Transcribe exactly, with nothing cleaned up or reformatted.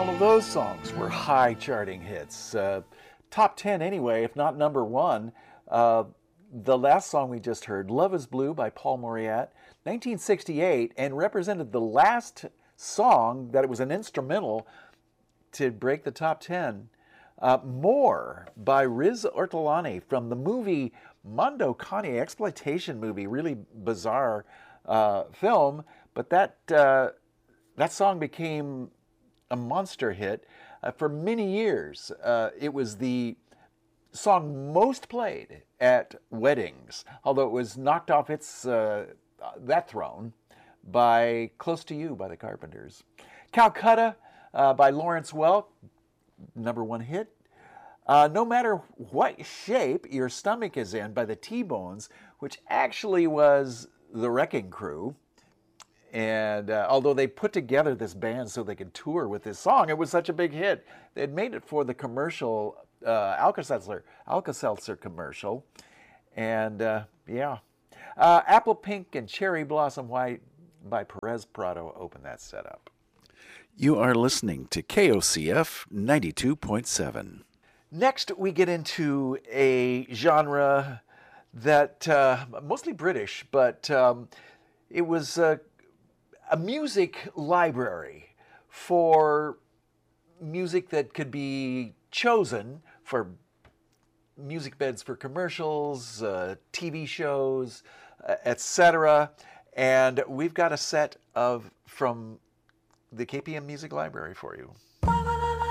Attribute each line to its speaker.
Speaker 1: all of those songs were high charting hits. Uh, top ten anyway, if not number one. Uh, the last song we just heard, Love is Blue by Paul Mauriat, nineteen sixty-eight, and represented the last song that it was an instrumental to break the top ten. Uh, More by Riz Ortolani from the movie Mondo Cane, exploitation movie, really bizarre uh, film, but that uh, that song became a monster hit uh, for many years. Uh, it was the song most played at weddings, although it was knocked off its uh, that throne by Close to You by the Carpenters. Calcutta uh, by Lawrence Welk, number one hit. Uh, no matter what shape your stomach is in by the T-Bones, which actually was the Wrecking Crew. And uh, although they put together this band so they could tour with this song, it was such a big hit. They had made it for the commercial, uh, Alka-Seltzer, Alka-Seltzer commercial. And uh, yeah. Uh, Apple Pink and Cherry Blossom White by Perez Prado opened that setup.
Speaker 2: You are listening to K O C F ninety-two point seven.
Speaker 1: Next, we get into a genre that, uh, mostly British, but um, it was uh, a music library for music that could be chosen for music beds for commercials, uh, T V shows, uh, et cetera. And we've got a set of from the K P M Music Library for you.